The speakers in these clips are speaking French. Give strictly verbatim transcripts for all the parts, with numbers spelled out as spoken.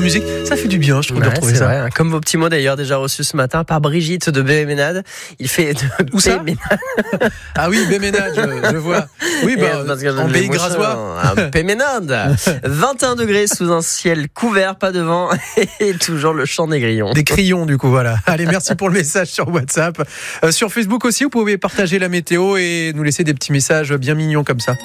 musique. Ça fait du bien, je trouve, Ouais, de retrouver c'est ça. vrai, hein. Comme vos petits mots d'ailleurs, déjà reçus ce matin par Brigitte de Béménade. Il fait de Où ça Béménade. Ah oui, Béménade, je, je vois. Oui, bah, Et parce que en je Pays l'ai Grasois. à Béménade. vingt et un degrés sous un ciel couvert, pas de vent et toujours le chant des grillons. Des crayons, du coup, voilà. Allez, merci pour le message sur WhatsApp. Euh, sur Facebook aussi, vous pouvez partager la météo et nous laisser des petits messages bien mignons comme ça.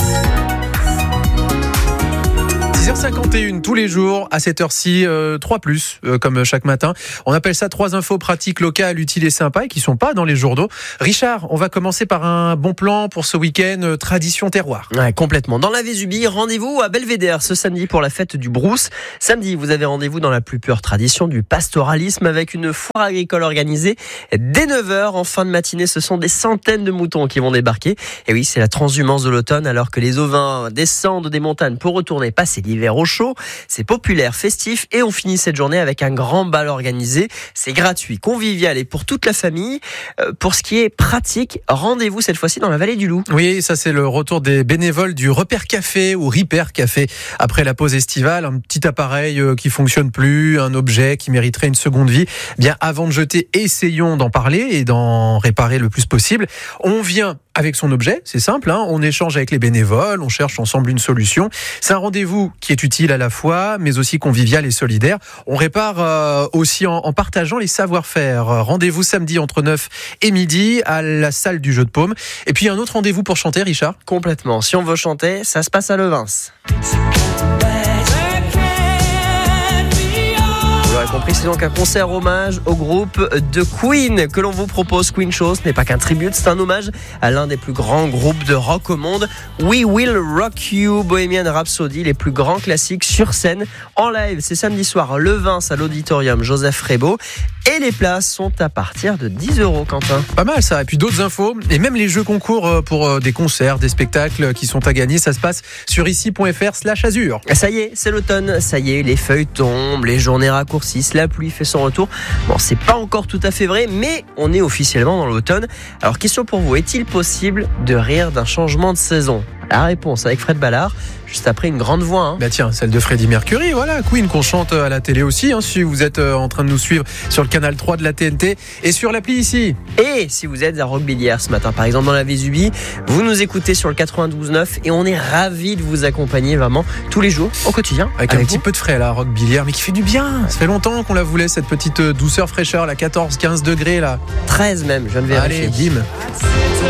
six heures cinquante et une tous les jours à cette heure-ci, euh, trois plus, euh, comme chaque matin. On appelle ça trois infos pratiques locales, utiles et sympas et qui sont pas dans les journaux. Richard, on va commencer par un bon plan pour ce week-end, euh, tradition terroir. Ouais, complètement. Dans la Vésubie, rendez-vous à Belvédère ce samedi pour la fête du Brousse. Samedi, vous avez rendez-vous dans la plus pure tradition du pastoralisme avec une foire agricole organisée dès neuf heures. En fin de matinée, ce sont des centaines de moutons qui vont débarquer. Et oui, c'est la transhumance de l'automne alors que les ovins descendent des montagnes pour retourner passer l'hiver au chaud. C'est populaire, festif et on finit cette journée avec un grand bal organisé. C'est gratuit, convivial et pour toute la famille. Euh, pour ce qui est pratique, rendez-vous cette fois-ci dans la vallée du Loup. Oui, ça c'est le retour des bénévoles du Repère Café ou Ripper Café. Après la pause estivale, un petit appareil qui fonctionne plus, un objet qui mériterait une seconde vie. Bien, avant de jeter, essayons d'en parler et d'en réparer le plus possible. On vient avec son objet, c'est simple, hein, on échange avec les bénévoles, on cherche ensemble une solution. C'est un rendez-vous qui est utile à la fois, mais aussi convivial et solidaire. On répare euh, aussi en, en partageant les savoir-faire. Rendez-vous samedi entre neuf et midi à la salle du jeu de paume. Et puis un autre rendez-vous pour chanter, Richard. Complètement. Si on veut chanter, ça se passe à Levins. Vous l'aurez compris, c'est donc un concert hommage au groupe de Queen que l'on vous propose. Queen Show, ce n'est pas qu'un tribute, c'est un hommage à l'un des plus grands groupes de rock au monde. We Will Rock You, Bohemian Rhapsody, les plus grands classiques sur scène en live. C'est samedi soir à Levins à l'auditorium Joseph Rébaud et les places sont à partir de dix euros, Quentin. Pas mal ça, et puis d'autres infos, et même les jeux concours pour des concerts, des spectacles qui sont à gagner, ça se passe sur ici.fr slash azur. Ça y est, c'est l'automne, ça y est, les feuilles tombent, les journées raccourcissent, la pluie fait son retour. Bon, c'est pas encore tout à fait vrai, mais on est officiellement dans l'automne. Alors, question pour vous, est-il possible de rire d'un changement de saison ? La réponse avec Fred Ballard, juste après une grande voix. Hein. Bah tiens, celle de Freddie Mercury, voilà, Queen qu'on chante à la télé aussi, hein, si vous êtes en train de nous suivre sur le canal trois de la T N T et sur l'appli ici. Et si vous êtes à Roquebillière ce matin, par exemple dans la Vésubie, vous nous écoutez sur le quatre-vingt-douze neuf et on est ravis de vous accompagner vraiment tous les jours, au quotidien. Avec, avec un petit vous. peu de frais là, Roquebillière, mais qui fait du bien. Ça fait longtemps qu'on la voulait, cette petite douceur fraîcheur, la quatorze quinze degrés là. treize même, je viens de vérifier. Allez, bim.